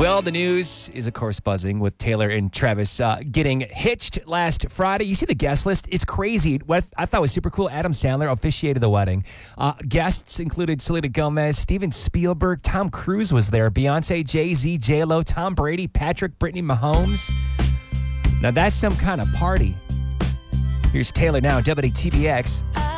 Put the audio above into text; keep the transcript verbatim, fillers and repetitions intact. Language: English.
Well, the news is, of course, buzzing with Taylor and Travis uh, getting hitched last Friday. You see the guest list? It's crazy. What I thought was super cool, Adam Sandler officiated the wedding. Uh, guests included Selena Gomez, Steven Spielberg, Tom Cruise was there, Beyonce, Jay-Z, J-Lo, Tom Brady, Patrick, Brittany Mahomes. Now, that's some kind of party. Here's Taylor now, W T B X.